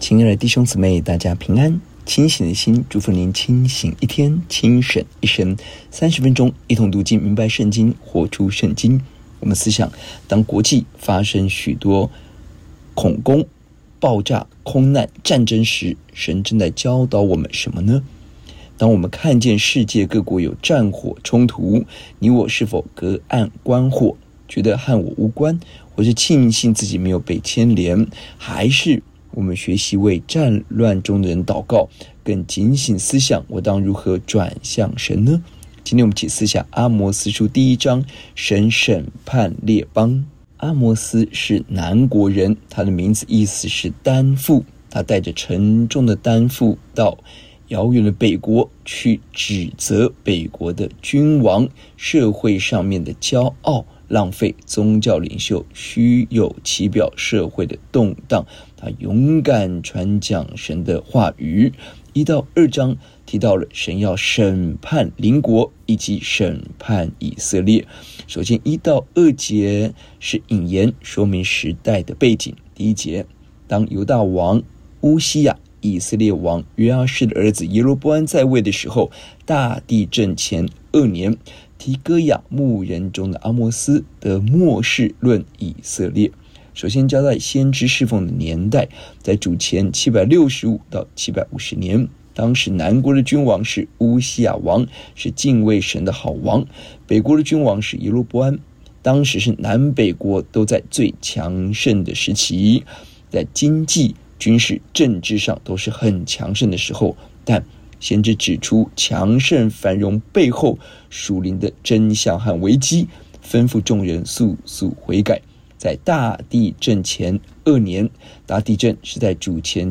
亲爱的弟兄姊妹，大家平安。清醒的心，祝福您清醒一天，清省一生。30分钟，一同读经，明白圣经，活出圣经。我们思想，当国际发生许多恐攻、爆炸、空难、战争时，神正在教导我们什么呢？当我们看见世界各国有战火冲突，你我是否隔岸观火，觉得和我无关，或是庆幸自己没有被牵连，还是我们学习为战乱中的人祷告，更警醒思想我当如何转向神呢？今天我们一起思想阿摩司书第1章，神审判列邦。阿摩司是南国人，他的名字意思是担负，他带着沉重的担负到遥远的北国去指责北国的君王社会上面的骄傲，浪费宗教领袖虚有其表社会的动荡。他勇敢传讲神的话语。1到2章提到了神要审判邻国以及审判以色列。首先1到2节是引言，说明时代的背景。第1节，当犹大王乌西亚以色列王约阿施的儿子耶罗波安在位的时候，大地震前2年，提哥亚牧人中的阿摩司得末世论以色列。首先交代先知侍奉的年代，在主前765到750年。当时南国的君王是乌西亚王，是敬畏神的好王。北国的君王是耶罗波安。当时是南北国都在最强盛的时期，在经济、军事、政治上都是很强盛的时候。但先知指出强盛繁荣背后属灵的真相和危机，吩咐众人速速悔改。在大地震前2年，大地震是在主前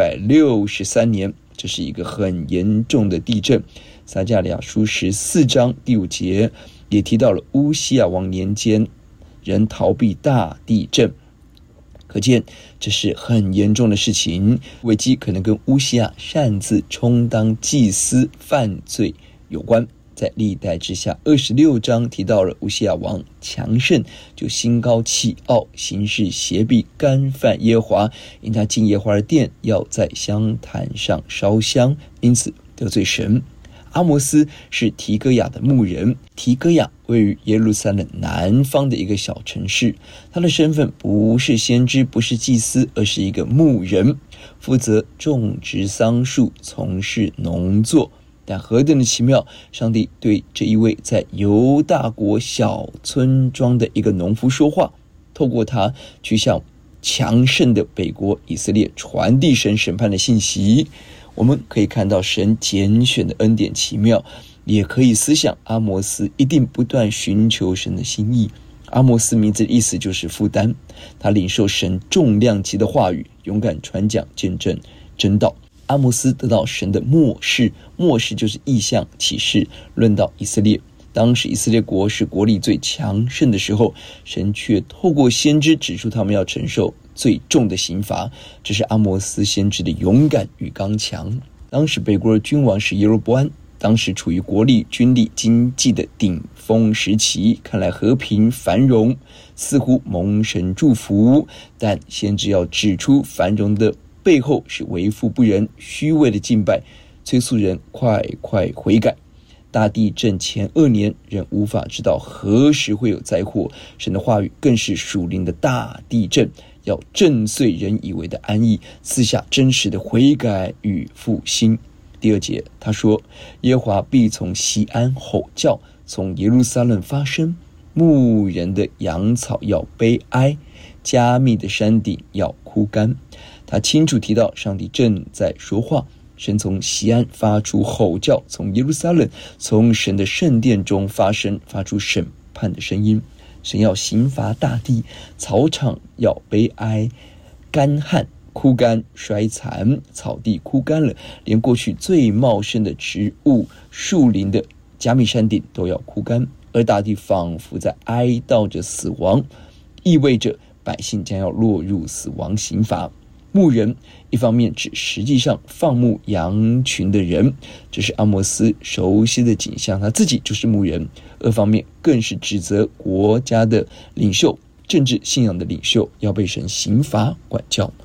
763年，这是一个很严重的地震。撒迦利亚书14章第5节也提到了乌西亚王年间人逃避大地震，可见这是很严重的事情。危机可能跟乌西亚擅自充当祭司犯罪有关。在历代之下26章提到了乌西亚王强盛，就心高气傲，行事邪僻，干犯耶和华，因他进耶和华的殿，要在香坛上烧香，因此得罪神。阿摩司是提哥亚的牧人，提哥亚位于耶路撒冷南方的一个小城市。他的身份不是先知，不是祭司，而是一个牧人，负责种植桑树，从事农作。但何等的奇妙，上帝对这一位在犹大国小村庄的一个农夫说话，透过他去向强盛的北国以色列传递神审判的信息。我们可以看到神拣选的恩典奇妙，也可以思想阿摩司一定不断寻求神的心意。阿摩司名字的意思就是负担，他领受神重量级的话语，勇敢传讲见证真道。阿摩司得到神的末世，末世就是异象启示，论到以色列。当时以色列国是国力最强盛的时候，神却透过先知指出他们要承受最重的刑罚，这是阿摩司先知的勇敢与刚强。当时北国的君王是耶罗波安，当时处于国力、军力、经济的顶峰时期，看来和平繁荣，似乎蒙神祝福。但先知要指出繁荣的背后是为富不仁、虚伪的敬拜，催促人快快悔改。大地震前2年，人无法知道何时会有灾祸，神的话语更是属灵的大地震，要震碎人以为的安逸，赐下真实的悔改与复兴。第2节他说，耶和华必从锡安吼叫，从耶路撒冷发声，牧人的羊草要悲哀，加密的山顶要枯干。他清楚提到上帝正在说话，神从锡安发出吼叫，从耶路撒冷，从神的圣殿中发声，发出审判的声音。神要刑罚大地，草场要悲哀，干旱枯干衰残，草地枯干了，连过去最茂盛的植物、树林的加密山顶都要枯干，而大地仿佛在哀悼着死亡，意味着百姓将要落入死亡刑罚。牧人一方面指实际上放牧羊群的人，这是阿摩司熟悉的景象，他自己就是牧人；二方面更是指责国家的领袖、政治信仰的领袖要被神刑罚管教。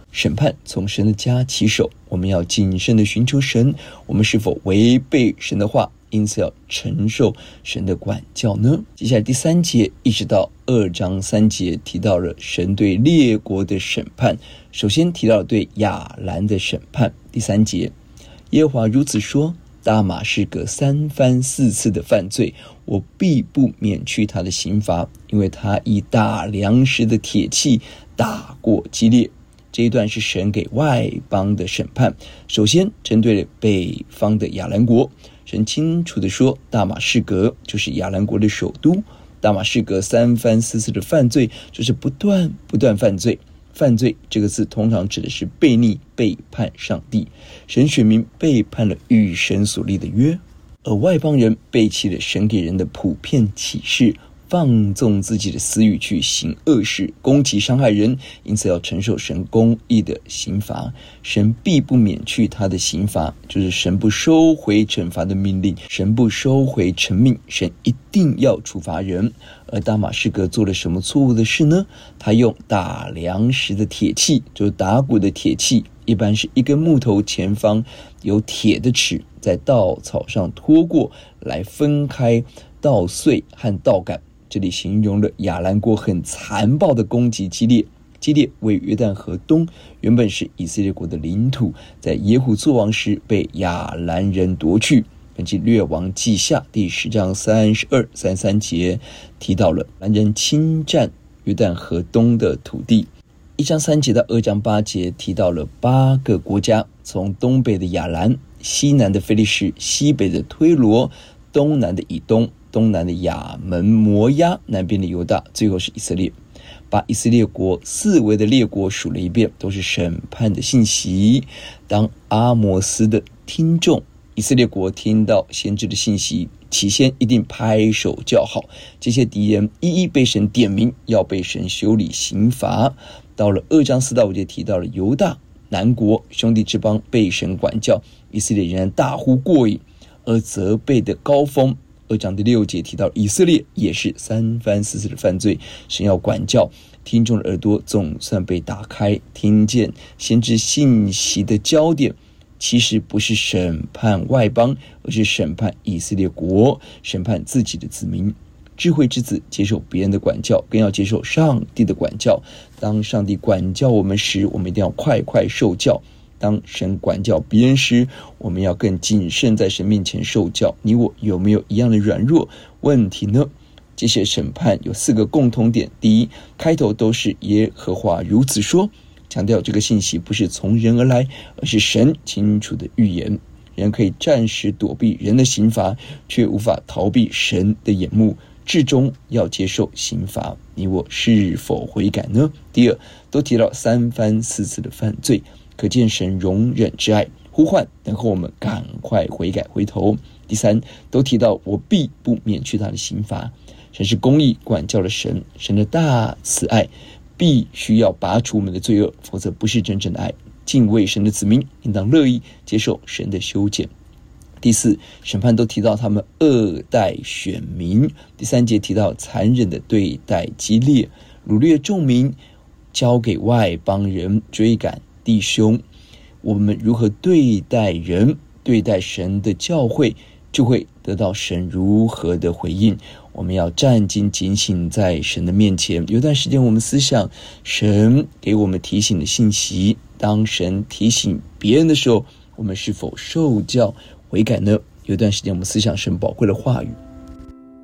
审判从神的家起手，我们要谨慎的寻求神，我们是否违背神的话，因此要承受神的管教呢？接下来第3节一直到2章3节提到了神对列国的审判。首先提到了对亚兰的审判。第3节，耶和华如此说，大马士革3番4次的犯罪，我必不免去他的刑罚，因为他以打粮食的铁器打过基列。这一段是神给外邦的审判，首先针对了北方的亚兰国。神清楚地说，大马士革就是亚兰国的首都，大马士革3番4次的犯罪，就是不断犯罪。犯罪这个字通常指的是悖逆、背叛上帝，神选民背叛了与神所立的约，而外邦人背弃了神给人的普遍启示，放纵自己的私欲去行恶事，攻击伤害人，因此要承受神公义的刑罚。神必不免去他的刑罚，就是神不收回惩罚的命令，神不收回惩命，神一定要处罚人。而大马士革做了什么错误的事呢？他用打粮食的铁器，就是打鼓的铁器，一般是一根木头前方有铁的齿，在稻草上拖过来分开稻穗和稻杆。这里形容了亚兰国很残暴的攻击基列。基列为约旦河东，原本是以色列国的领土，在耶户作王时被亚兰人夺去。根据列王记下第10章32、33节提到了亚兰人侵占约旦河东的土地。1章3节到2章8节提到了8个国家，从东北的亚兰、西南的非利士、西北的推罗、东南的以东、东南的亚门、摩押，南边的犹大，最后是以色列。把以色列国4围的列国数了一遍，都是审判的信息。当阿摩斯的听众，以色列国听到先知的信息，起先一定拍手叫好。这些敌人一一被神点名，要被神修理刑罚。到了2章4到5节提到了犹大南国兄弟之邦被神管教，以色列仍然大呼过瘾，而责备的高峰。2章第6节提到以色列也是3番4次的犯罪，神要管教。听众的耳朵总算被打开，听见先知信息的焦点其实不是审判外邦，而是审判以色列国，审判自己的子民。智慧之子接受别人的管教，更要接受上帝的管教。当上帝管教我们时，我们一定要快快受教。当神管教别人时，我们要更谨慎在神面前受教。你我有没有一样的软弱问题呢？这些审判有4个共同点。第一，开头都是耶和华如此说，强调这个信息不是从人而来，而是神清楚的预言。人可以暂时躲避人的刑罚，却无法逃避神的眼目，至终要接受刑罚。你我是否悔改呢？第二，都提到3番4次的犯罪，可见神容忍之爱，呼唤等候我们赶快悔改回头。第三，都提到我必不免去他的刑罚。神是公义管教的神，神的大慈爱必须要拔除我们的罪恶，否则不是真正的爱。敬畏神的子民应当乐意接受神的修剪。第四，审判都提到他们恶待选民。第3节提到残忍的对待基列，掳掠众民，交给外邦人追赶弟兄。我们如何对待人，对待神的教会，就会得到神如何的回应。我们要战兢警醒在神的面前。有段时间我们思想神给我们提醒的信息，当神提醒别人的时候，我们是否受教悔改呢？有段时间我们思想神宝贵的话语。